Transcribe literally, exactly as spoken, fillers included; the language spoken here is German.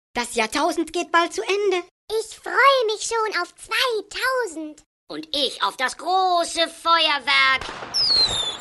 Das Jahrtausend geht bald zu Ende. Ich freue mich schon auf zweitausend. Und ich auf das große Feuerwerk.